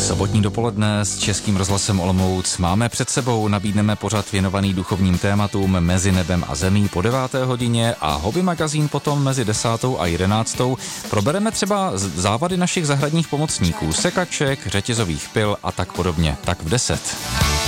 Sobotní dopoledne s Českým rozhlasem Olomouc máme před sebou, nabídneme pořad věnovaný duchovním tématům mezi nebem a zemí po 9. hodině a Hobby magazín potom mezi 10. a 11. Probereme třeba závady našich zahradních pomocníků, sekaček, řetězových pil a tak podobně. Tak v 10.